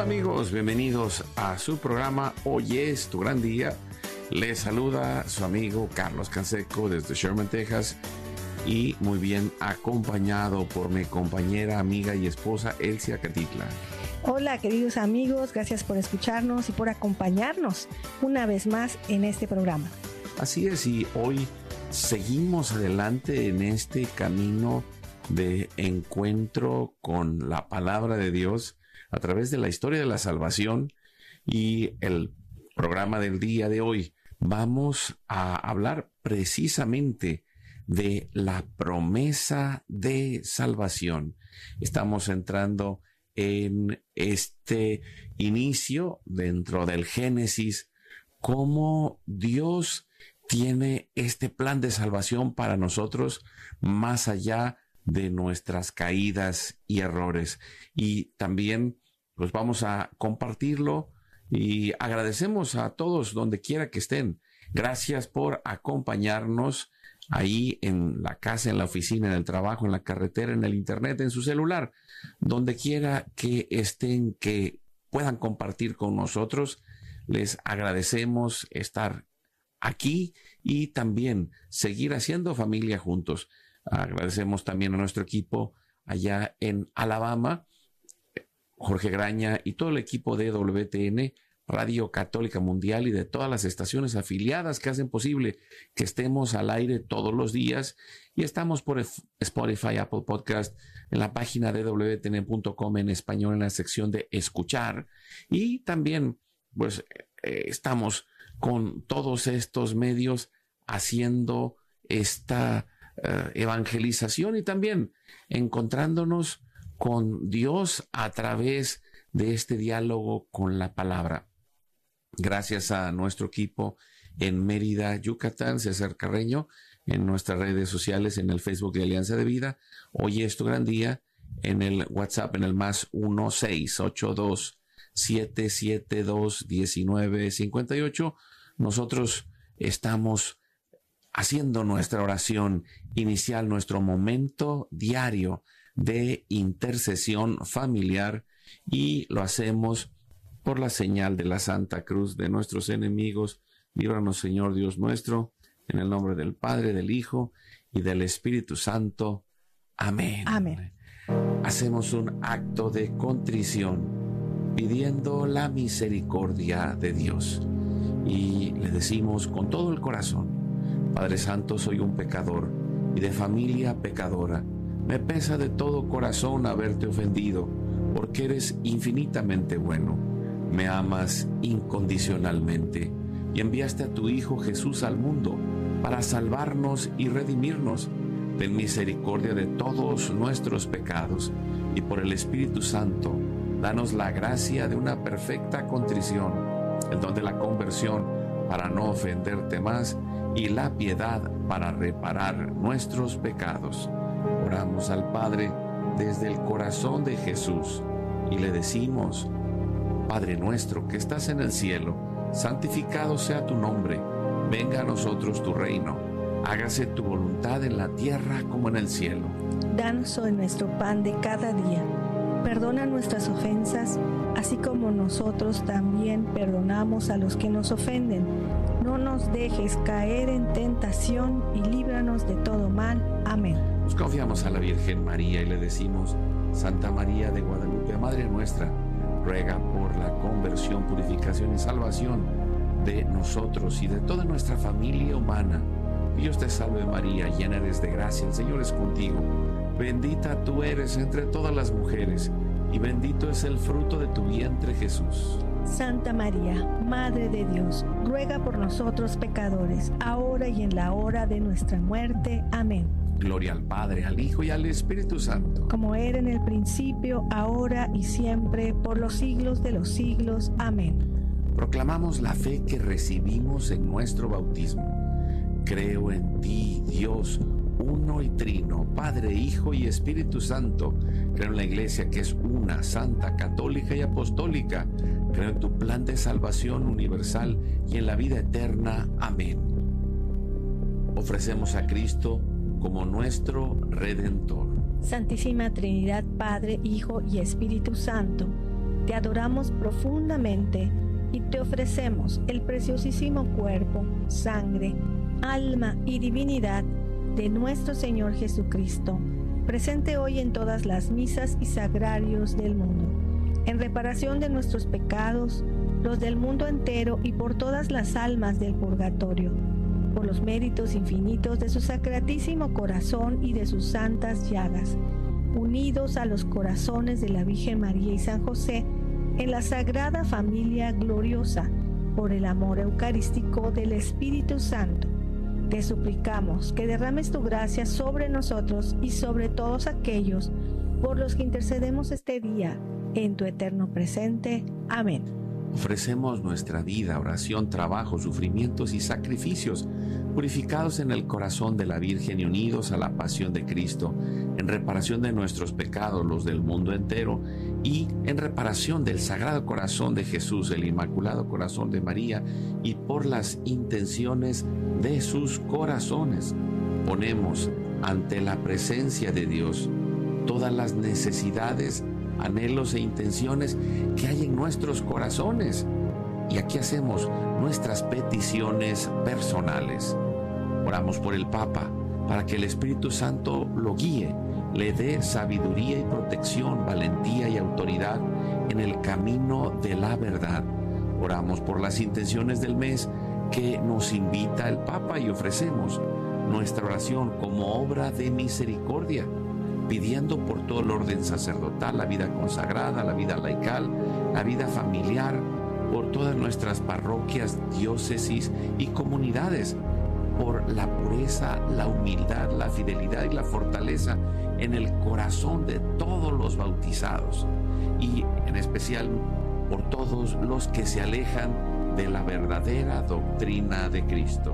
amigos, bienvenidos a su programa Hoy es tu gran día. Les saluda su amigo Carlos Canseco desde Sherman, Texas, y muy bien acompañado por mi compañera, amiga y esposa Elsia Catitla. Hola queridos amigos, gracias por escucharnos y por acompañarnos una vez más en este programa. Así es, y hoy seguimos adelante en este camino de encuentro con la palabra de Dios a través de la historia de la salvación. Y el programa del día de hoy vamos a hablar precisamente de la promesa de salvación. Estamos entrando en este inicio dentro del Génesis, cómo Dios tiene este plan de salvación para nosotros más allá de nuestras caídas y errores. Y también pues vamos a compartirlo y agradecemos a todos donde quiera que estén. Gracias por acompañarnos ahí en la casa, en la oficina, en el trabajo, en la carretera, en el internet, en su celular, donde quiera que estén, que puedan compartir con nosotros. Les agradecemos estar aquí y también seguir haciendo familia juntos. Agradecemos también a nuestro equipo allá en Alabama, Jorge Graña y todo el equipo de WTN, Radio Católica Mundial, y de todas las estaciones afiliadas que hacen posible que estemos al aire todos los días. Y estamos por Spotify, Apple Podcast, en la página de wtn.com en español, en la sección de escuchar. Y también pues estamos con todos estos medios haciendo esta evangelización y también encontrándonos con Dios a través de este diálogo con la palabra. Gracias a nuestro equipo en Mérida, Yucatán, César Carreño, en nuestras redes sociales, en el Facebook de Alianza de Vida. Hoy es tu gran día, en el WhatsApp, en el más 1-682-772-1958. Nosotros estamos haciendo nuestra oración inicial, nuestro momento diario de intercesión familiar, y lo hacemos por la señal de la Santa Cruz de nuestros enemigos. Líbranos, Señor Dios nuestro, en el nombre del Padre, del Hijo y del Espíritu Santo. Amén. Amén. Hacemos un acto de contrición pidiendo la misericordia de Dios y le decimos con todo el corazón: Padre Santo, soy un pecador y de familia pecadora. Me pesa de todo corazón haberte ofendido, porque eres infinitamente bueno. Me amas incondicionalmente y enviaste a tu Hijo Jesús al mundo para salvarnos y redimirnos. Ten misericordia de todos nuestros pecados y por el Espíritu Santo, danos la gracia de una perfecta contrición, el don de la conversión para no ofenderte más y la piedad para reparar nuestros pecados. Oramos al Padre desde el corazón de Jesús y le decimos: Padre nuestro que estás en el cielo, santificado sea tu nombre. Venga a nosotros tu reino. Hágase tu voluntad en la tierra como en el cielo. Danos hoy nuestro pan de cada día. Perdona nuestras ofensas, así como nosotros también perdonamos a los que nos ofenden. No nos dejes caer en tentación y líbranos de todo mal. Amén. Nos confiamos a la Virgen María y le decimos: Santa María de Guadalupe, Madre nuestra, ruega por la conversión, purificación y salvación de nosotros y de toda nuestra familia humana. Dios te salve María, llena eres de gracia, el Señor es contigo. Bendita tú eres entre todas las mujeres, y bendito es el fruto de tu vientre, Jesús. Santa María, Madre de Dios, ruega por nosotros pecadores, ahora y en la hora de nuestra muerte. Amén. Gloria al Padre, al Hijo y al Espíritu Santo. Como era en el principio, ahora y siempre, por los siglos de los siglos. Amén. Proclamamos la fe que recibimos en nuestro bautismo. Creo en ti, Dios, uno y trino, Padre, Hijo y Espíritu Santo. Creo en la Iglesia que es una, santa, católica y apostólica. Creo en tu plan de salvación universal y en la vida eterna. Amén. Ofrecemos a Cristo como nuestro Redentor. Santísima Trinidad, Padre, Hijo y Espíritu Santo, te adoramos profundamente y te ofrecemos el preciosísimo cuerpo, sangre, alma y divinidad de nuestro Señor Jesucristo, presente hoy en todas las misas y sagrarios del mundo, en reparación de nuestros pecados, los del mundo entero y por todas las almas del purgatorio, por los méritos infinitos de su sacratísimo corazón y de sus santas llagas, unidos a los corazones de la Virgen María y San José, en la Sagrada Familia gloriosa, por el amor eucarístico del Espíritu Santo. Te suplicamos que derrames tu gracia sobre nosotros y sobre todos aquellos por los que intercedemos este día, en tu eterno presente. Amén. Ofrecemos nuestra vida, oración, trabajo, sufrimientos y sacrificios, purificados en el corazón de la Virgen y unidos a la pasión de Cristo, en reparación de nuestros pecados, los del mundo entero, y en reparación del Sagrado Corazón de Jesús, el Inmaculado Corazón de María, y por las intenciones de sus corazones. Ponemos ante la presencia de Dios todas las necesidades, anhelos e intenciones que hay en nuestros corazones. Y aquí hacemos nuestras peticiones personales. Oramos por el Papa, para que el Espíritu Santo lo guíe, le dé sabiduría y protección, valentía y autoridad en el camino de la verdad. Oramos por las intenciones del mes que nos invita el Papa y ofrecemos nuestra oración como obra de misericordia, pidiendo por todo el orden sacerdotal, la vida consagrada, la vida laical, la vida familiar, por todas nuestras parroquias, diócesis y comunidades, por la pureza, la humildad, la fidelidad y la fortaleza en el corazón de todos los bautizados, y en especial por todos los que se alejan de la verdadera doctrina de Cristo.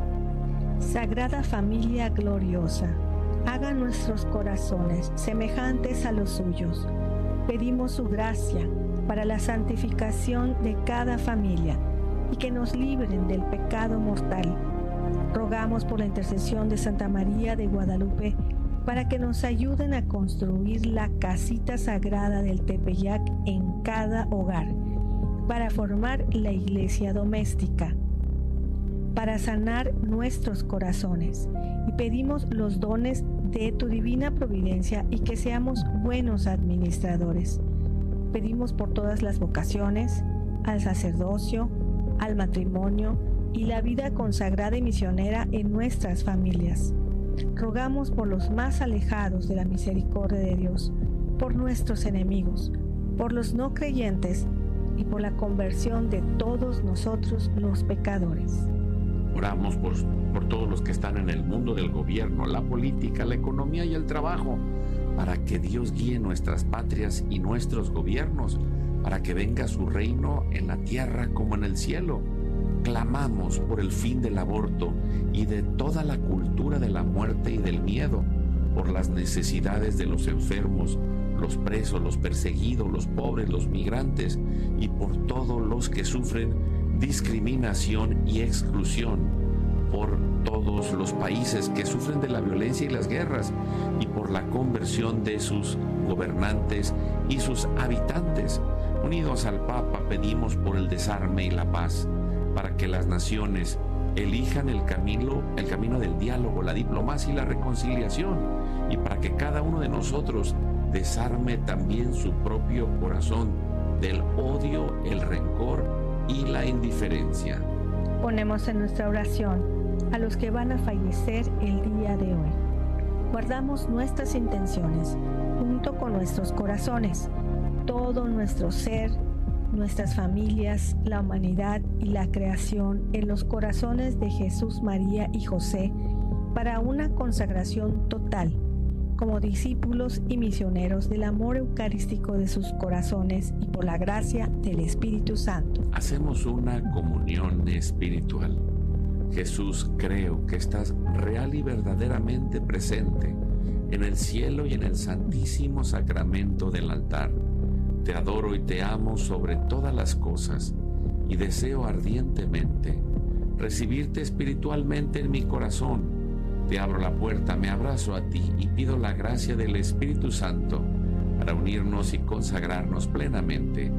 Sagrada Familia gloriosa, haga nuestros corazones semejantes a los suyos. Pedimos su gracia para la santificación de cada familia y que nos libren del pecado mortal. Rogamos por la intercesión de Santa María de Guadalupe para que nos ayuden a construir la casita sagrada del Tepeyac en cada hogar, para formar la iglesia doméstica, para sanar nuestros corazones, y pedimos los dones de tu divina providencia y que seamos buenos administradores. Pedimos por todas las vocaciones, al sacerdocio, al matrimonio y la vida consagrada y misionera en nuestras familias. Rogamos por los más alejados de la misericordia de Dios, por nuestros enemigos, por los no creyentes y por la conversión de todos nosotros los pecadores. Oramos por todos los que están en el mundo del gobierno, la política, la economía y el trabajo, para que Dios guíe nuestras patrias y nuestros gobiernos, para que venga su reino en la tierra como en el cielo. Clamamos por el fin del aborto y de toda la cultura de la muerte y del miedo, por las necesidades de los enfermos, los presos, los perseguidos, los pobres, los migrantes, y por todos los que sufren discriminación y exclusión, por todos los países que sufren de la violencia y las guerras, y por la conversión de sus gobernantes y sus habitantes. Unidos al Papa, pedimos por el desarme y la paz, para que las naciones elijan el camino del diálogo, la diplomacia y la reconciliación, y para que cada uno de nosotros desarme también su propio corazón del odio, el rencor y la indiferencia. Ponemos en nuestra oración a los que van a fallecer el día de hoy. Guardamos nuestras intenciones junto con nuestros corazones, todo nuestro ser, nuestras familias, la humanidad y la creación en los corazones de Jesús, María y José, para una consagración total, como discípulos y misioneros del amor eucarístico de sus corazones y por la gracia del Espíritu Santo. Hacemos una comunión espiritual. Jesús, creo que estás real y verdaderamente presente en el cielo y en el santísimo sacramento del altar. Te adoro y te amo sobre todas las cosas y deseo ardientemente recibirte espiritualmente en mi corazón. Te abro la puerta, me abrazo a ti y pido la gracia del Espíritu Santo para unirnos y consagrarnos plenamente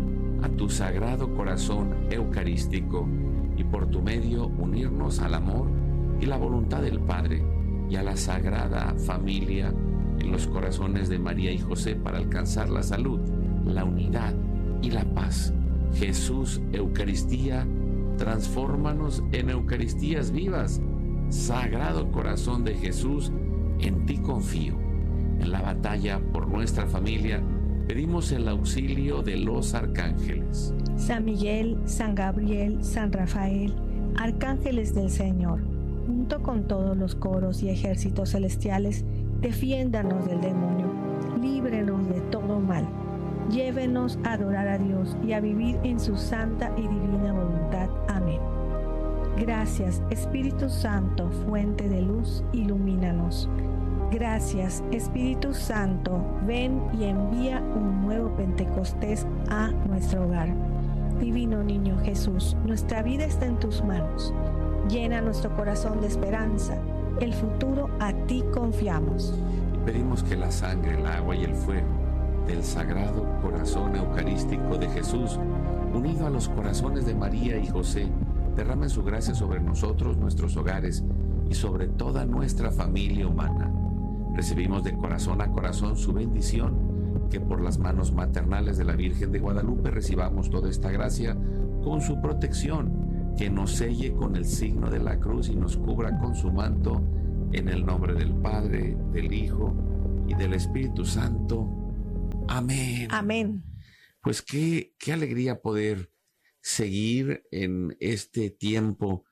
a tu sagrado corazón eucarístico y por tu medio unirnos al amor y la voluntad del Padre y a la Sagrada Familia en los corazones de María y José para alcanzar la salud, la unidad y la paz. Jesús, Eucaristía, transfórmanos en Eucaristías vivas. Sagrado Corazón de Jesús, en ti confío. En la batalla por nuestra familia, pedimos el auxilio de los arcángeles. San Miguel, San Gabriel, San Rafael, arcángeles del Señor, junto con todos los coros y ejércitos celestiales, defiéndanos del demonio, líbrenos de todo mal. Llévenos a adorar a Dios y a vivir en su santa y divina voluntad. Amén. Gracias, Espíritu Santo, fuente de luz, ilumínanos. Gracias, Espíritu Santo, ven y envía un nuevo Pentecostés a nuestro hogar. Divino Niño Jesús, nuestra vida está en tus manos. Llena nuestro corazón de esperanza. El futuro a ti confiamos. Pedimos que la sangre, el agua y el fuego del Sagrado Corazón Eucarístico de Jesús, unido a los corazones de María y José, derramen su gracia sobre nosotros, nuestros hogares y sobre toda nuestra familia humana. Recibimos de corazón a corazón su bendición, que por las manos maternales de la Virgen de Guadalupe recibamos toda esta gracia con su protección, que nos selle con el signo de la cruz y nos cubra con su manto, en el nombre del Padre, del Hijo y del Espíritu Santo. Amén. Amén. Pues qué alegría poder seguir en este tiempo,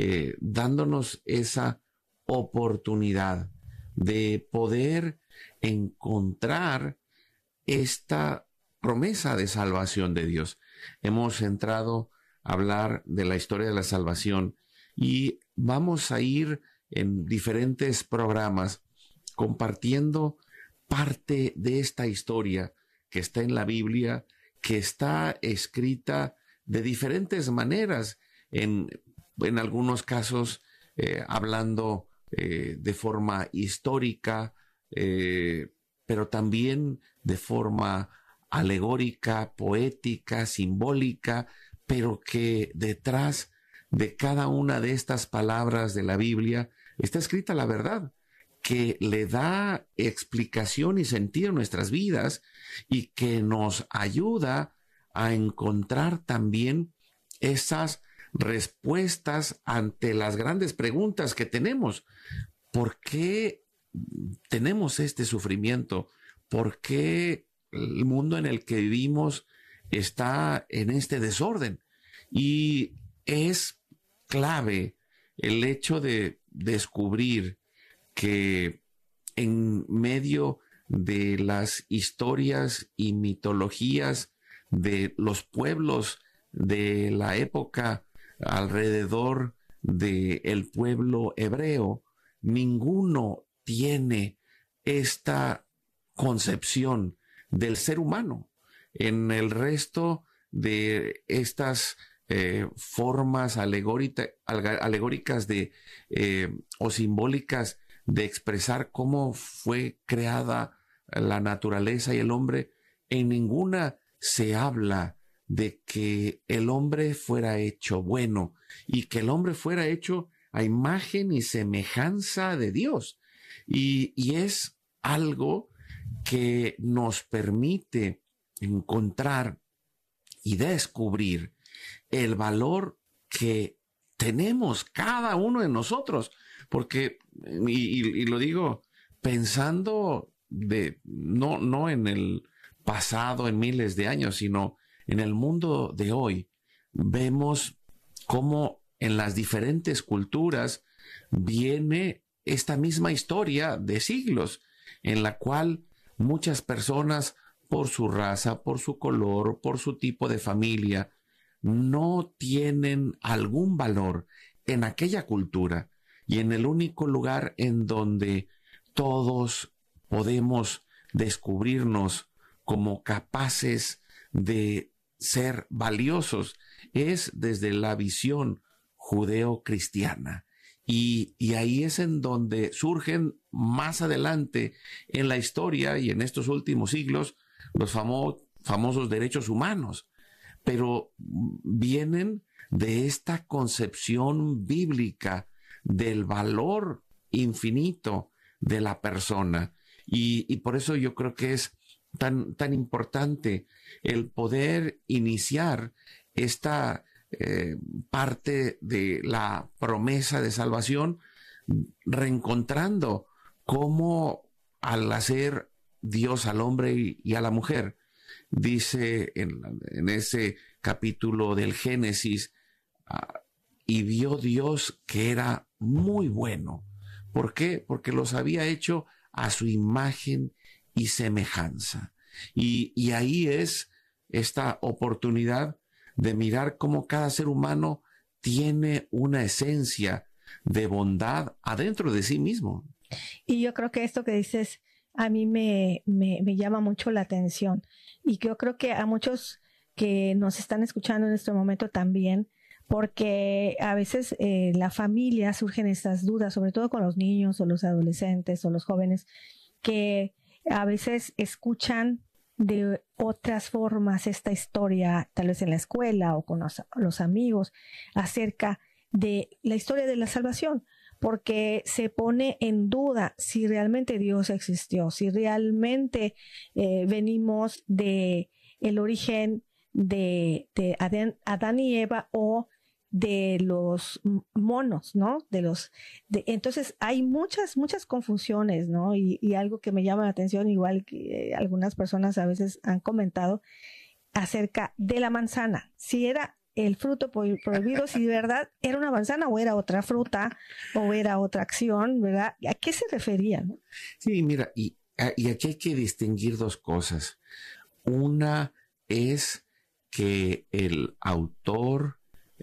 dándonos esa oportunidad de poder encontrar esta promesa de salvación de Dios. Hemos entrado a hablar de la historia de la salvación y vamos a ir en diferentes programas compartiendo parte de esta historia que está en la Biblia, que está escrita de diferentes maneras, en algunos casos hablando de forma histórica, pero también de forma alegórica, poética, simbólica, pero que detrás de cada una de estas palabras de la Biblia está escrita la verdad, que le da explicación y sentido a nuestras vidas y que nos ayuda a encontrar también esas respuestas ante las grandes preguntas que tenemos. ¿Por qué tenemos este sufrimiento? ¿Por qué el mundo en el que vivimos está en este desorden? Y es clave el hecho de descubrir que en medio de las historias y mitologías de los pueblos de la época alrededor del pueblo hebreo, ninguno tiene esta concepción del ser humano. En el resto de estas formas alegóricas o simbólicas de expresar cómo fue creada la naturaleza y el hombre, en ninguna se habla de que el hombre fuera hecho bueno y que el hombre fuera hecho a imagen y semejanza de Dios. Y es algo que nos permite encontrar y descubrir el valor que tenemos cada uno de nosotros, porque, y lo digo pensando no en el pasado, en miles de años, sino en el mundo de hoy, vemos cómo en las diferentes culturas viene esta misma historia de siglos, en la cual muchas personas, por su raza, por su color, por su tipo de familia, no tienen algún valor en aquella cultura, y en el único lugar en donde todos podemos descubrirnos como capaces de ser valiosos es desde la visión judeo-cristiana. Y ahí es en donde surgen más adelante en la historia y en estos últimos siglos los famosos derechos humanos. pero vienen de esta concepción bíblica del valor infinito de la persona. Y por eso yo creo que es tan importante el poder iniciar esta parte de la promesa de salvación, reencontrando cómo al hacer Dios al hombre y a la mujer, dice en ese capítulo del Génesis, y vio Dios que era muy bueno. ¿Por qué? Porque los había hecho a su imagen y semejanza. Y ahí es esta oportunidad de mirar cómo cada ser humano tiene una esencia de bondad adentro de sí mismo. Y yo creo que esto que dices a mí me llama mucho la atención. Y yo creo que a muchos que nos están escuchando en este momento también, porque a veces la familia surgen estas dudas, sobre todo con los niños o los adolescentes o los jóvenes, que a veces escuchan de otras formas esta historia, tal vez en la escuela o con los amigos, acerca de la historia de la salvación, porque se pone en duda si realmente Dios existió, si realmente venimos de el origen de Adán y Eva o de los monos, ¿no? Entonces hay muchas confusiones, ¿no? Y algo que me llama la atención, igual que algunas personas a veces han comentado acerca de la manzana, si era el fruto prohibido, si de verdad era una manzana o era otra fruta o era otra acción, ¿verdad? ¿A qué se refería, no? Sí, mira, y aquí hay que distinguir dos cosas. Una es que el autor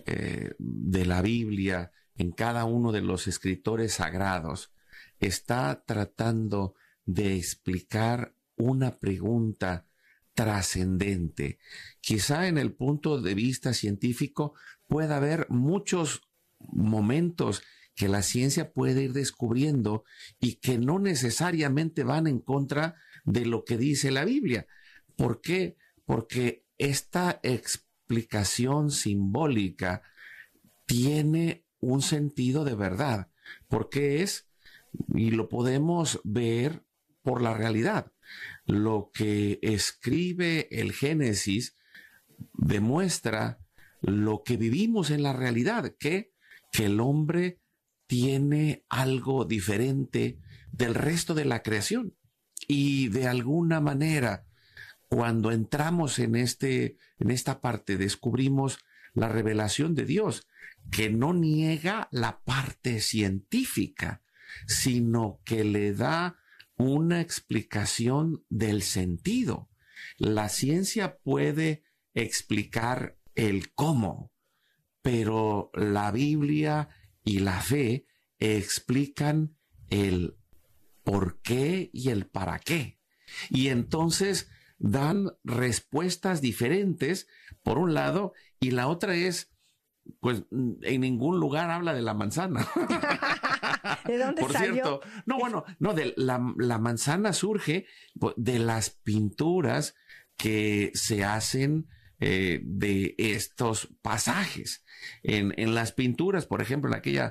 de la Biblia, en cada uno de los escritores sagrados, está tratando de explicar una pregunta trascendente. Quizá en el punto de vista científico pueda haber muchos momentos que la ciencia puede ir descubriendo y que no necesariamente van en contra de lo que dice la Biblia. ¿Por qué? Porque esta explicación simbólica tiene un sentido de verdad, porque y lo podemos ver por la realidad. Lo que escribe el Génesis demuestra lo que vivimos en la realidad, que el hombre tiene algo diferente del resto de la creación. Y de alguna manera, cuando entramos en esta parte, descubrimos la revelación de Dios, que no niega la parte científica, sino que le da una explicación del sentido. La ciencia puede explicar el cómo, pero la Biblia y la fe explican el por qué y el para qué. Y entonces dan respuestas diferentes, por un lado, y la otra es, pues en ningún lugar habla de la manzana. ¿De dónde por salió? Cierto, la manzana surge de las pinturas que se hacen de estos pasajes. En las pinturas, por ejemplo, en aquella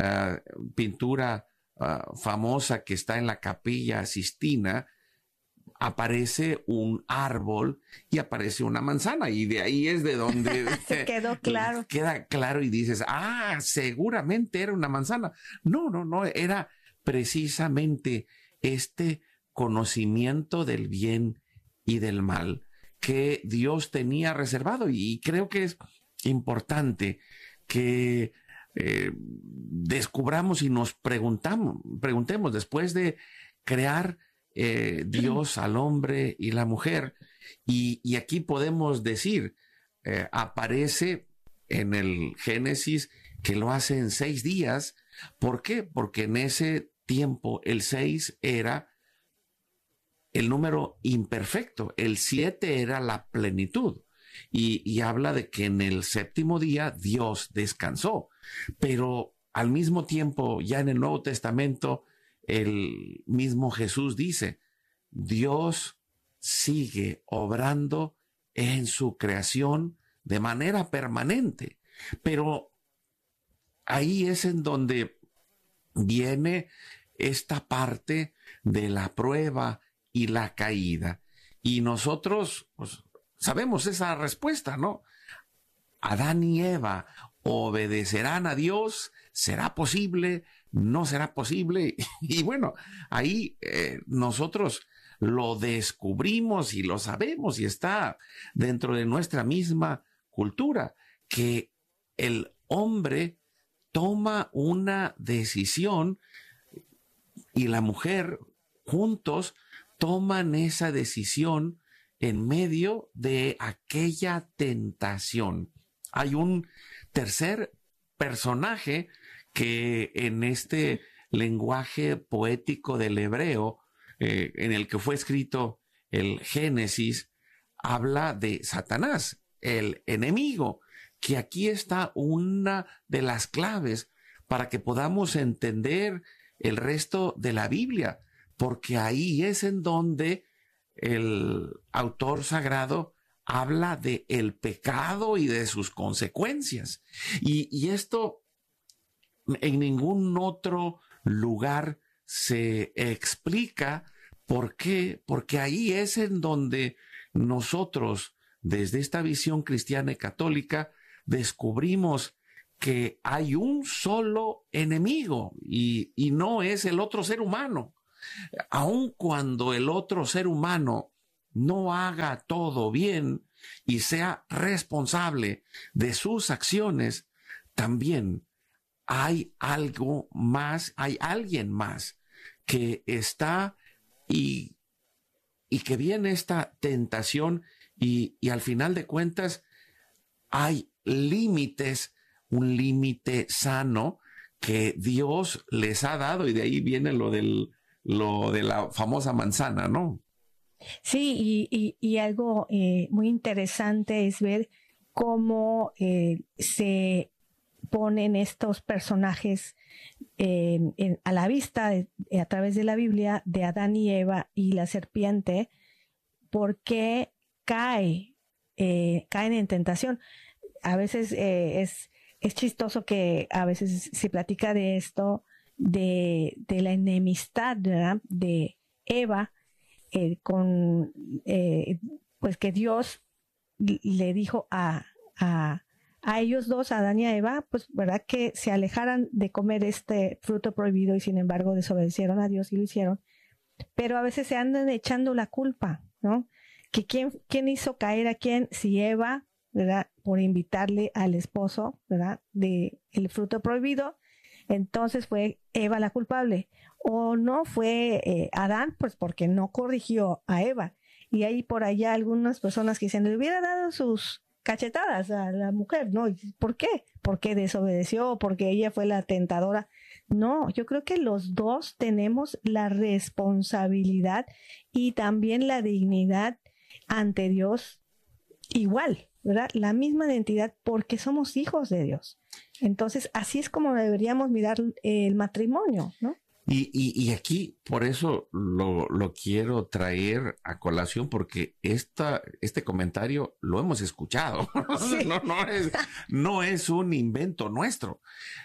pintura famosa que está en la Capilla Sistina, aparece un árbol y aparece una manzana, y de ahí es de donde se quedó claro. Queda claro y dices, seguramente era una manzana. No, era precisamente este conocimiento del bien y del mal que Dios tenía reservado, y creo que es importante que descubramos y nos preguntemos después de crear Dios al hombre y la mujer, y aquí podemos decir, aparece en el Génesis que lo hace en 6 días. ¿Por qué? Porque en ese tiempo el 6 era el número imperfecto, el 7 era la plenitud, y habla de que en el 7º día Dios descansó, pero al mismo tiempo, ya en el Nuevo Testamento, el mismo Jesús dice, Dios sigue obrando en su creación de manera permanente. Pero ahí es en donde viene esta parte de la prueba y la caída. Y nosotros pues, sabemos esa respuesta, ¿no? Adán y Eva obedecerán a Dios, ¿será posible? ¿No será posible? Y bueno, ahí nosotros lo descubrimos y lo sabemos y está dentro de nuestra misma cultura, que el hombre toma una decisión y la mujer juntos toman esa decisión en medio de aquella tentación. Hay un tercer personaje que en este lenguaje poético del hebreo, en el que fue escrito el Génesis, habla de Satanás, el enemigo, que aquí está una de las claves para que podamos entender el resto de la Biblia, porque ahí es en donde el autor sagrado habla de el pecado y de sus consecuencias. Y esto en ningún otro lugar se explica. ¿Por qué? Porque ahí es en donde nosotros, desde esta visión cristiana y católica, descubrimos que hay un solo enemigo y no es el otro ser humano. Aun cuando el otro ser humano no haga todo bien y sea responsable de sus acciones, también hay algo más, hay alguien más que está y que viene esta tentación y al final de cuentas hay límites, un límite sano que Dios les ha dado, y de ahí viene lo de la famosa manzana, ¿no? Sí, y algo muy interesante es ver cómo se ponen estos personajes a la vista a través de la Biblia de Adán y Eva y la serpiente, porque caen en tentación. A veces es chistoso que a veces se platica de esto, de la enemistad, ¿verdad?, de Eva pues que Dios le dijo a ellos dos, a Adán y a Eva, pues verdad que se alejaran de comer este fruto prohibido, y sin embargo desobedecieron a Dios y lo hicieron. Pero a veces se andan echando la culpa, ¿no? Que quién hizo caer a quién, si Eva, ¿verdad?, por invitarle al esposo, ¿verdad?, de el fruto prohibido, entonces fue Eva la culpable, o no fue Adán, pues porque no corrigió a Eva. Y hay por allá algunas personas que dicen, le hubiera dado sus cachetadas a la mujer, ¿no? ¿Por qué? Porque desobedeció, porque ella fue la tentadora. No, yo creo que los dos tenemos la responsabilidad y también la dignidad ante Dios igual, ¿verdad? La misma identidad, porque somos hijos de Dios. Entonces, así es como deberíamos mirar el matrimonio, ¿no? Y aquí, por eso lo quiero traer a colación, porque este comentario lo hemos escuchado. Sí. No es un invento nuestro.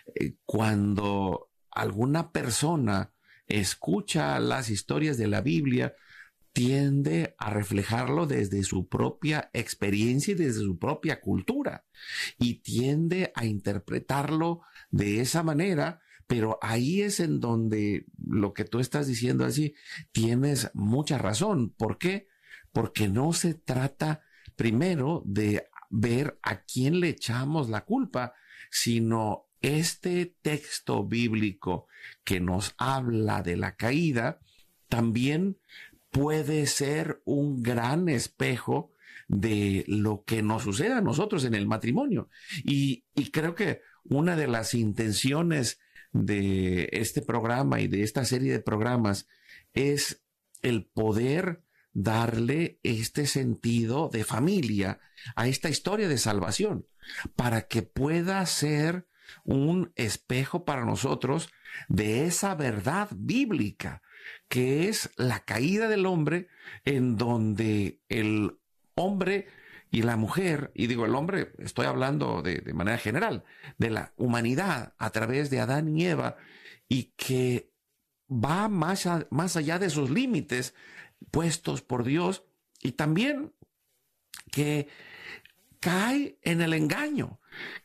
Cuando alguna persona escucha las historias de la Biblia, tiende a reflejarlo desde su propia experiencia y desde su propia cultura, y tiende a interpretarlo de esa manera. Pero ahí es en donde lo que tú estás diciendo así, tienes mucha razón. ¿Por qué? Porque no se trata primero de ver a quién le echamos la culpa, sino este texto bíblico que nos habla de la caída también puede ser un gran espejo de lo que nos sucede a nosotros en el matrimonio. Y creo que una de las intenciones de este programa y de esta serie de programas es el poder darle este sentido de familia a esta historia de salvación, para que pueda ser un espejo para nosotros de esa verdad bíblica que es la caída del hombre, en donde el hombre Y la mujer, y digo el hombre, estoy hablando de manera general, de la humanidad a través de Adán y Eva, y que va más allá de sus límites puestos por Dios, y también que cae en el engaño,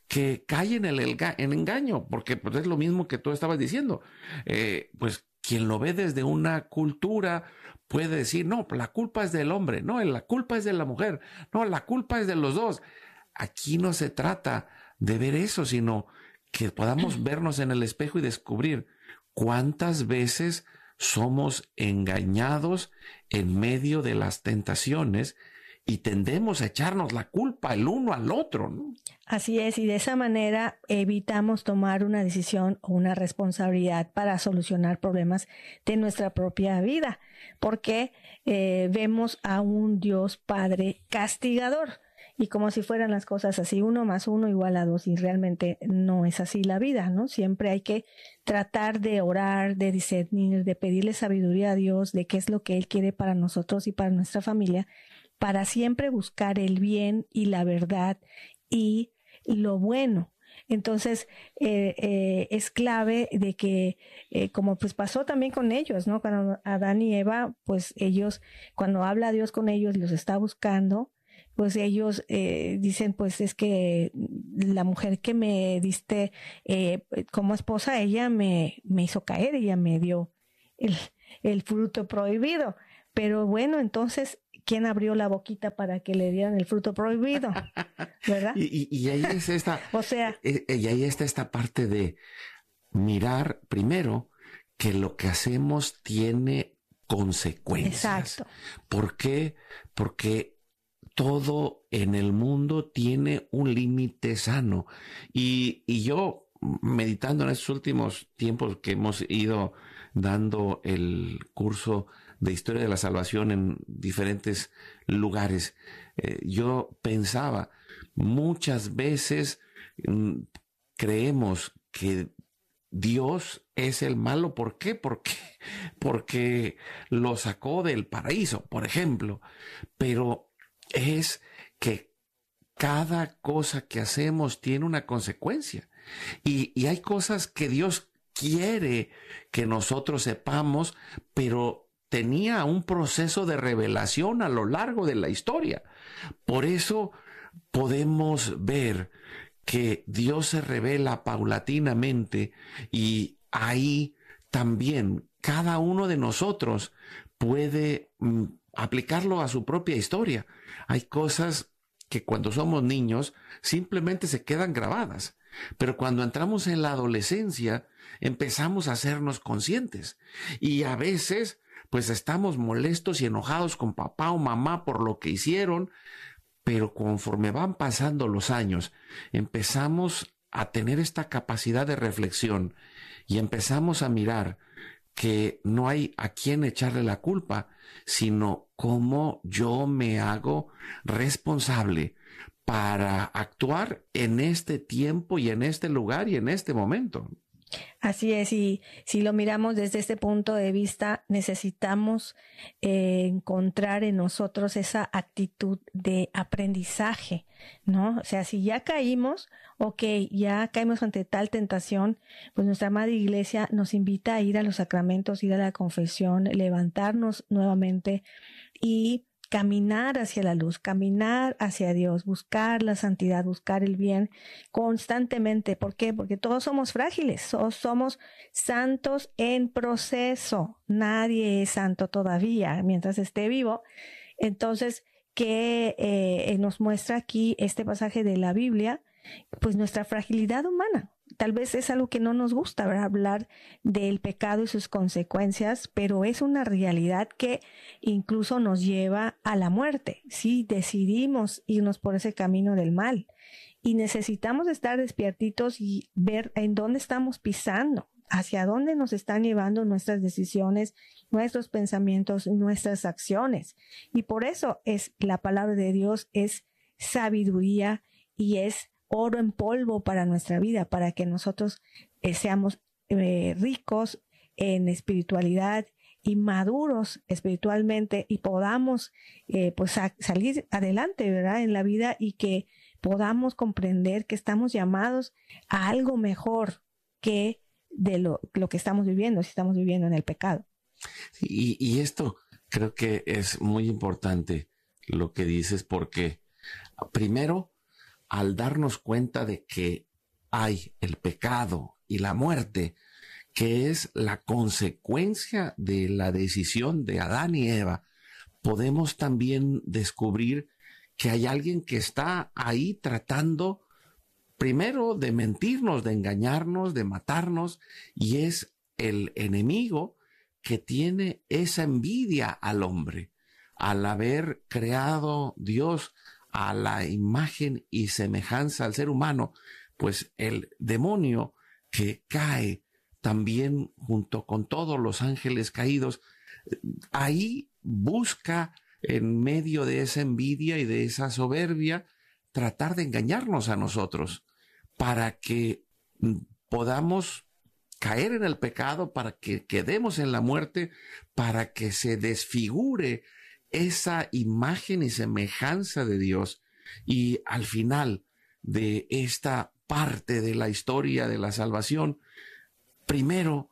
engaño, porque pues, es lo mismo que tú estabas diciendo. Pues quien lo ve desde una cultura puede decir, no, la culpa es del hombre, no, la culpa es de la mujer, no, la culpa es de los dos. Aquí no se trata de ver eso, sino que podamos vernos en el espejo y descubrir cuántas veces somos engañados en medio de las tentaciones y tendemos a echarnos la culpa el uno al otro, ¿no? Así es, y de esa manera evitamos tomar una decisión o una responsabilidad para solucionar problemas de nuestra propia vida, porque vemos a un Dios Padre castigador, y como si fueran las cosas así, 1 más 1 igual a 2, y realmente no es así la vida, ¿no? Siempre hay que tratar de orar, de discernir, de pedirle sabiduría a Dios, de qué es lo que Él quiere para nosotros y para nuestra familia, para siempre buscar el bien y la verdad y lo bueno. Entonces, es clave de que, como pues pasó también con ellos, ¿no? Cuando Adán y Eva, pues ellos, cuando habla Dios con ellos, los está buscando, pues ellos dicen, pues es que la mujer que me diste como esposa, ella me hizo caer, ella me dio el fruto prohibido. Pero bueno, entonces, ¿quién abrió la boquita para que le dieran el fruto prohibido? ¿Verdad? Y ahí es esta, O sea, y ahí está esta parte de mirar primero que lo que hacemos tiene consecuencias. exacto. ¿Por qué? Porque todo en el mundo tiene un límite sano. Y yo, meditando en estos últimos tiempos que hemos ido dando el curso de historia de la salvación en diferentes lugares, yo pensaba, muchas veces creemos que Dios es el malo. ¿Por qué? Porque lo sacó del paraíso, por ejemplo. Pero es que cada cosa que hacemos tiene una consecuencia. Y hay cosas que Dios quiere que nosotros sepamos, pero tenía un proceso de revelación a lo largo de la historia. Por eso podemos ver que Dios se revela paulatinamente, y ahí también cada uno de nosotros puede aplicarlo a su propia historia. Hay cosas que cuando somos niños simplemente se quedan grabadas, pero cuando entramos en la adolescencia empezamos a hacernos conscientes, y a veces pues estamos molestos y enojados con papá o mamá por lo que hicieron, pero conforme van pasando los años empezamos a tener esta capacidad de reflexión y empezamos a mirar que no hay a quién echarle la culpa, sino cómo yo me hago responsable para actuar en este tiempo y en este lugar y en este momento. Así es, y si lo miramos desde este punto de vista, necesitamos encontrar en nosotros esa actitud de aprendizaje, ¿no? O sea, si ya caímos, ya caímos ante tal tentación, pues nuestra madre iglesia nos invita a ir a los sacramentos, ir a la confesión, levantarnos nuevamente y caminar hacia la luz, caminar hacia Dios, buscar la santidad, buscar el bien constantemente. ¿Por qué? Porque todos somos frágiles, somos santos en proceso. Nadie es santo todavía mientras esté vivo. Entonces, ¿qué nos muestra aquí este pasaje de la Biblia? Pues nuestra fragilidad humana. Tal vez es algo que no nos gusta, ¿verdad? Hablar del pecado y sus consecuencias, pero es una realidad que incluso nos lleva a la muerte, si decidimos irnos por ese camino del mal. Y necesitamos estar despiertitos y ver en dónde estamos pisando, hacia dónde nos están llevando nuestras decisiones, nuestros pensamientos, nuestras acciones. Y por eso es la palabra de Dios, es sabiduría y es oro en polvo para nuestra vida, para que nosotros seamos ricos en espiritualidad y maduros espiritualmente y podamos pues salir adelante, ¿verdad? En la vida, y que podamos comprender que estamos llamados a algo mejor que de lo que estamos viviendo, si estamos viviendo en el pecado. Y esto creo que es muy importante lo que dices, porque primero, al darnos cuenta de que hay el pecado y la muerte, que es la consecuencia de la decisión de Adán y Eva, podemos también descubrir que hay alguien que está ahí tratando primero de mentirnos, de engañarnos, de matarnos, y es el enemigo que tiene esa envidia al hombre, al haber creado Dios a la imagen y semejanza al ser humano. Pues el demonio que cae también junto con todos los ángeles caídos, ahí busca en medio de esa envidia y de esa soberbia tratar de engañarnos a nosotros para que podamos caer en el pecado, para que quedemos en la muerte, para que se desfigure esa imagen y semejanza de Dios. Y al final de esta parte de la historia de la salvación, primero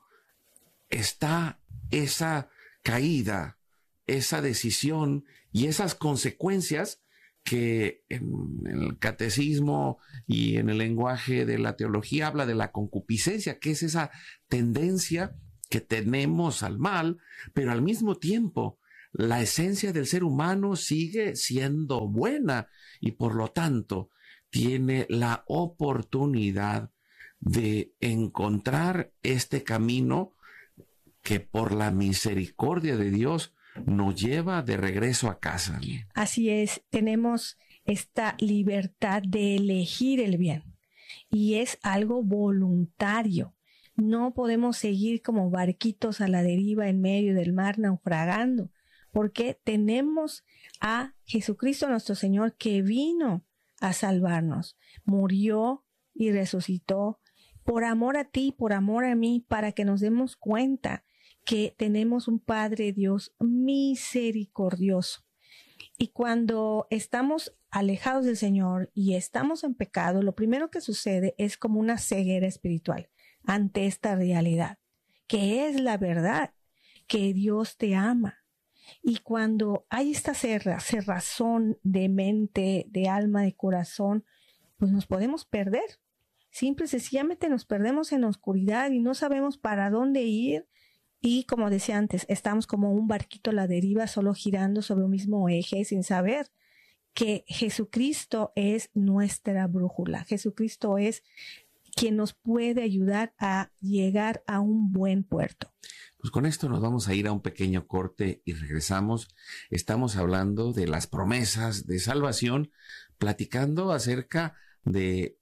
está esa caída, esa decisión y esas consecuencias que en el catecismo y en el lenguaje de la teología habla de la concupiscencia, que es esa tendencia que tenemos al mal, pero al mismo tiempo la esencia del ser humano sigue siendo buena y por lo tanto tiene la oportunidad de encontrar este camino que por la misericordia de Dios nos lleva de regreso a casa. Así es, tenemos esta libertad de elegir el bien y es algo voluntario. No podemos seguir como barquitos a la deriva en medio del mar naufragando, porque tenemos a Jesucristo nuestro Señor, que vino a salvarnos, murió y resucitó por amor a ti, por amor a mí, para que nos demos cuenta que tenemos un Padre Dios misericordioso. Y cuando estamos alejados del Señor y estamos en pecado, lo primero que sucede es como una ceguera espiritual ante esta realidad, que es la verdad, que Dios te ama. Y cuando hay esta cerrazón de mente, de alma, de corazón, pues nos podemos perder. Simple y sencillamente nos perdemos en la oscuridad y no sabemos para dónde ir. Y como decía antes, estamos como un barquito a la deriva, solo girando sobre un mismo eje, sin saber que Jesucristo es nuestra brújula. Jesucristo es quien nos puede ayudar a llegar a un buen puerto. Pues con esto nos vamos a ir a un pequeño corte y regresamos. Estamos hablando de las promesas de salvación, platicando acerca de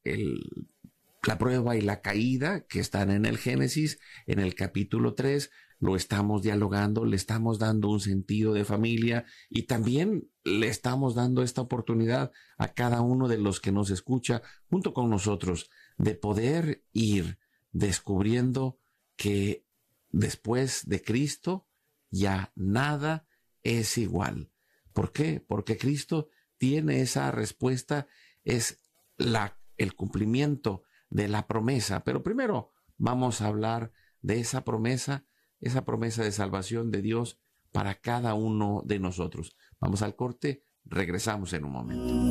la prueba y la caída que están en el Génesis, en el capítulo 3. Lo estamos dialogando, le estamos dando un sentido de familia y también le estamos dando esta oportunidad a cada uno de los que nos escucha junto con nosotros de poder ir descubriendo que después de Cristo ya nada es igual. ¿Por qué? Porque Cristo tiene esa respuesta, es el cumplimiento de la promesa. Pero primero vamos a hablar de esa promesa de salvación de Dios para cada uno de nosotros. Vamos al corte, regresamos en un momento.